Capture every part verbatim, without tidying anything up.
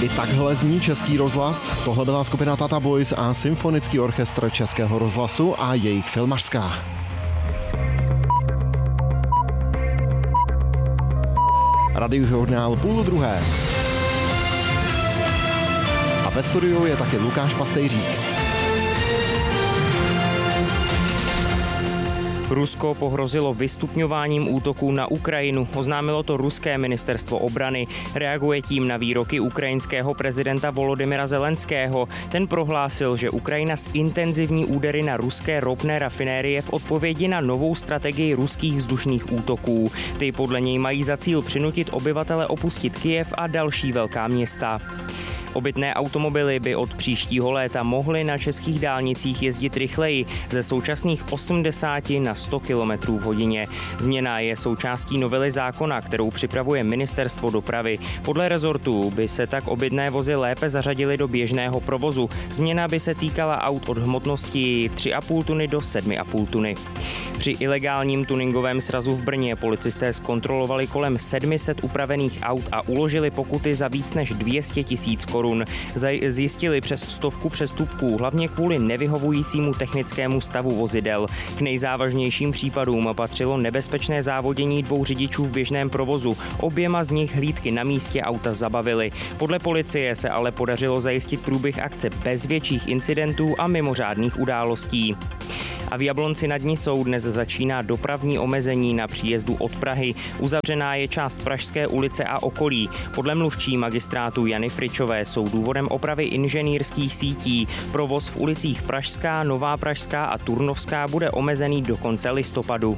I takhle zní Český rozhlas. Tohle byla skupina Tata Boys a Symfonický orchestr Českého rozhlasu a jejich filmařská. Radiožurnál půl druhé. A ve studiu je taky Lukáš Pastejřík. Rusko pohrozilo vystupňováním útoků na Ukrajinu, oznámilo to ruské ministerstvo obrany. Reaguje tím na výroky ukrajinského prezidenta Volodymyra Zelenského. Ten prohlásil, že Ukrajina zintenzivní údery na ruské ropné rafinérie v odpovědi na novou strategii ruských vzdušných útoků. Ty podle něj mají za cíl přinutit obyvatele opustit Kyjev a další velká města. Obytné automobily by od příštího léta mohly na českých dálnicích jezdit rychleji ze současných osmdesáti na sto kilometrů v hodině. Změna je součástí novely zákona, kterou připravuje Ministerstvo dopravy. Podle rezortu by se tak obytné vozy lépe zařadily do běžného provozu. Změna by se týkala aut od hmotnosti tři a půl tuny do sedm a půl tuny. Při ilegálním tuningovém srazu v Brně policisté zkontrolovali kolem sedm set upravených aut a uložili pokuty za víc než dvě stě tisíc korun. Zjistili přes stovku přestupků, hlavně kvůli nevyhovujícímu technickému stavu vozidel. K nejzávažnějším případům patřilo nebezpečné závodění dvou řidičů v běžném provozu. Oběma z nich hlídky na místě auta zabavily. Podle policie se ale podařilo zajistit průběh akce bez větších incidentů a mimořádných událostí. A v Jablonci nad Nisou dnes začíná dopravní omezení na příjezdu od Prahy. Uzavřená je část Pražské ulice a okolí. Podle mluvčí magistrátu Jany Fričové jsou důvodem opravy inženýrských sítí. Provoz v ulicích Pražská, Nová Pražská a Turnovská bude omezený do konce listopadu.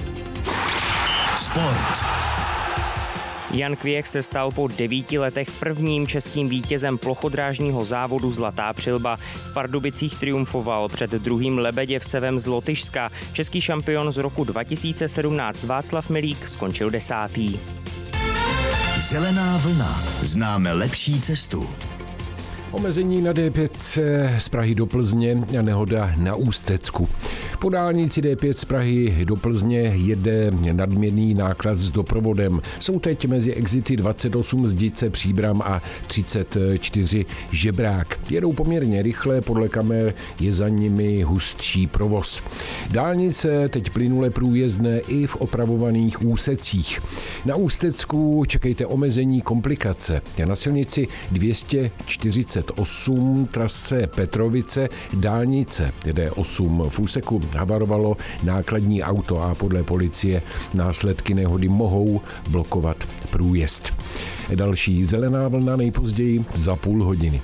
Sport. Jan Kvěch se stal po devíti letech prvním českým vítězem plochodrážního závodu Zlatá přilba. V Pardubicích triumfoval před druhým Lebeděvsevem z Lotyšska. Český šampion z roku dva tisíce sedmnáct Václav Milík skončil desátý. Zelená vlna. Známe lepší cestu. Omezení na D pět z Prahy do Plzně a nehoda na Ústecku. Po dálnici D pět z Prahy do Plzně jede nadměrný náklad s doprovodem. Jsou teď mezi exity dvacet osm Zdice Příbram a třicet čtyři Žebrák. Jedou poměrně rychle, podle kamer je za nimi hustší provoz. Dálnice teď plynule průjezdné i v opravovaných úsecích. Na Ústecku čekejte omezení komplikace. Na silnici dvě stě čtyřicet osm trase Petrovice dálnice D osm v úseku havarovalo nákladní auto a podle policie následky nehody mohou blokovat průjezd. Další zelená vlna nejpozději za půl hodiny.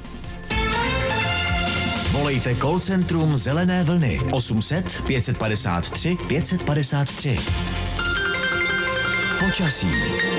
Volejte call centrum Zelené vlny osm set pět padesát tři pět padesát tři. Počasí.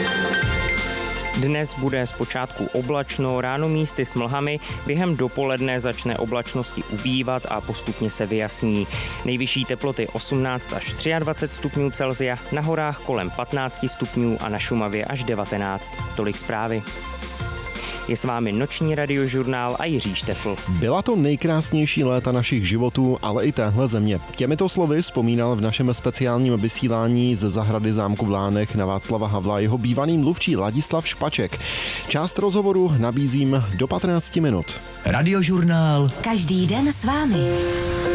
Dnes bude zpočátku oblačno, ráno místy s mlhami, během dopoledne začne oblačnosti ubývat a postupně se vyjasní. Nejvyšší teploty osmnáct až dvacet tři stupňů Celsia, na horách kolem patnáct stupňů a na Šumavě až devatenáct. Tolik zprávy. Je s vámi noční radiožurnál a Jiří Štefl. Byla to nejkrásnější léta našich životů, ale i téhle země. Těmito slovy vzpomínal v našem speciálním vysílání ze zahrady zámku v Lánech na Václava Havla jeho bývalý mluvčí Ladislav Špaček. Část rozhovoru nabízím do patnácti minut. Radiožurnál. Každý den s vámi.